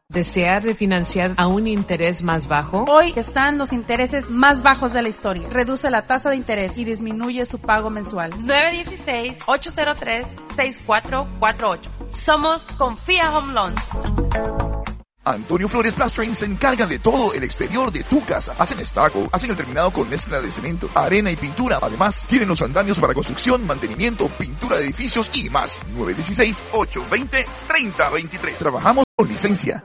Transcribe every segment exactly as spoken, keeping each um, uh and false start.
¿Desea refinanciar a un interés más bajo? Hoy están los intereses más bajos de la historia. Reduce la tasa de interés y disminuye su pago mensual. nueve uno seis, ocho cero tres, seis cuatro cuatro ocho. Somos Confía Home Loans. Antonio Flores Plastering se encarga de todo el exterior de tu casa. Hacen estaco, hacen el terminado con mezcla de cemento, arena y pintura. Además, tienen los andamios para construcción, mantenimiento, pintura de edificios y más. nueve uno seis, ocho dos cero, tres cero dos tres. Trabajamos con licencia.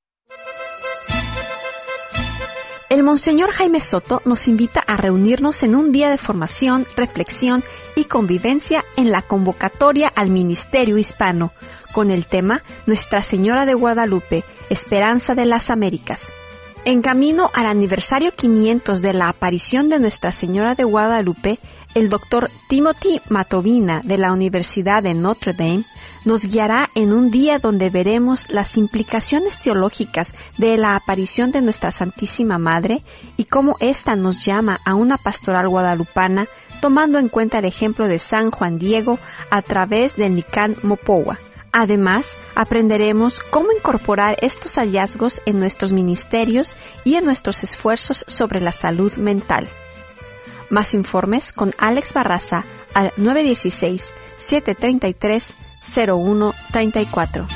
El Monseñor Jaime Soto nos invita a reunirnos en un día de formación, reflexión y convivencia en la convocatoria al Ministerio Hispano, con el tema Nuestra Señora de Guadalupe, Esperanza de las Américas. En camino al aniversario quinientos de la aparición de Nuestra Señora de Guadalupe, el doctor Timothy Matovina de la Universidad de Notre Dame nos guiará en un día donde veremos las implicaciones teológicas de la aparición de Nuestra Santísima Madre y cómo ésta nos llama a una pastoral guadalupana tomando en cuenta el ejemplo de San Juan Diego a través del Nican Mopowa. Además, aprenderemos cómo incorporar estos hallazgos en nuestros ministerios y en nuestros esfuerzos sobre la salud mental. Más informes con Alex Barraza al nueve uno seis, siete tres tres, cero uno tres cuatro.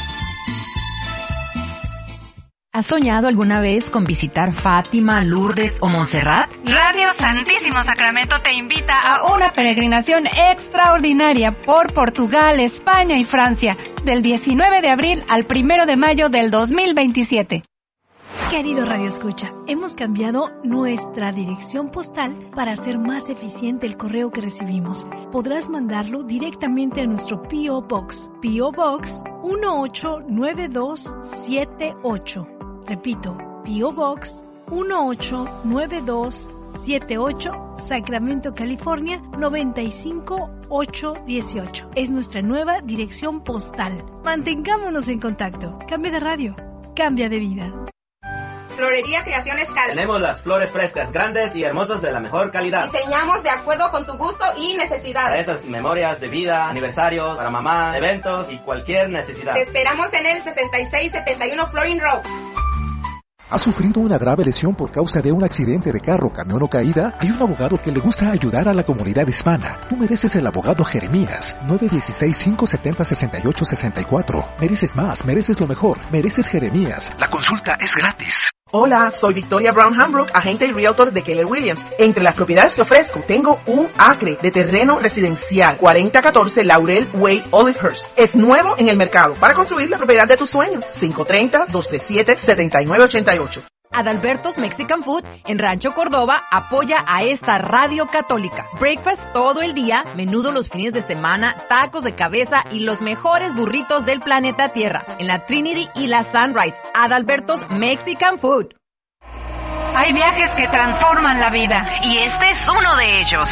¿Has soñado alguna vez con visitar Fátima, Lourdes o Montserrat? Radio Santísimo Sacramento te invita a una peregrinación extraordinaria por Portugal, España y Francia, del diecinueve de abril al primero de mayo del dos mil veintisiete. Querido Radio Escucha, hemos cambiado nuestra dirección postal para hacer más eficiente el correo que recibimos. Podrás mandarlo directamente a nuestro P O Box, P O Box uno ocho nueve dos siete ocho. Repito, P O Box uno ocho nueve dos siete ocho, Sacramento, California noventa y cinco ocho dieciocho. Es nuestra nueva dirección postal. Mantengámonos en contacto. Cambia de radio, cambia de vida. Florería Creaciones Cal. Tenemos las flores frescas, grandes y hermosas de la mejor calidad. Diseñamos de acuerdo con tu gusto y necesidad. Para esas memorias de vida, aniversarios, para mamá, eventos y cualquier necesidad. Te esperamos en el sesenta y seis setenta y uno Florin Road. ¿Has sufrido una grave lesión por causa de un accidente de carro, camión o caída? Hay un abogado que le gusta ayudar a la comunidad hispana. Tú mereces el abogado Jeremías. nueve uno seis, cinco siete cero, seis ocho seis cuatro. Mereces más, mereces lo mejor. Mereces Jeremías. La consulta es gratis. Hola, soy Victoria Brown Hambrook, agente y realtor de Keller Williams. Entre las propiedades que ofrezco, tengo un acre de terreno residencial, cuarenta catorce Laurel Way, Olivehurst. Es nuevo en el mercado para construir la propiedad de tus sueños. cinco tres cero, dos tres siete, siete nueve ocho ocho. Adalberto's Mexican Food en Rancho Córdoba apoya a esta radio católica. Breakfast todo el día, menudo los fines de semana, tacos de cabeza y los mejores burritos del planeta Tierra en la Trinity y la Sunrise. Adalberto's Mexican Food. Hay viajes que transforman la vida y este es uno de ellos.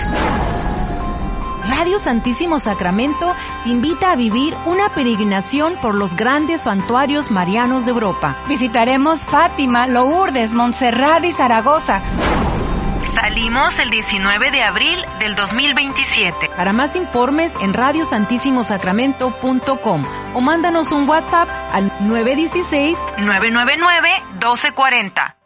Radio Santísimo Sacramento te invita a vivir una peregrinación por los grandes santuarios marianos de Europa. Visitaremos Fátima, Lourdes, Montserrat y Zaragoza. Salimos el diecinueve de abril del dos mil veintisiete. Para más informes en radio santísimo sacramento punto com o mándanos un WhatsApp al nueve uno seis, nueve nueve nueve, uno dos cuatro cero.